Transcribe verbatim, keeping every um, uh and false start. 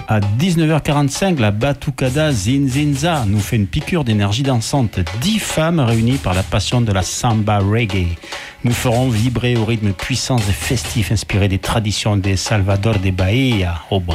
À dix-neuf heures quarante-cinq, la Batucada Zinzinza nous fait une piqûre d'énergie dansante. Dix femmes réunies par la passion de la samba reggae. Nous ferons vibrer au rythme puissant et festif inspiré des traditions des Salvador de Bahia au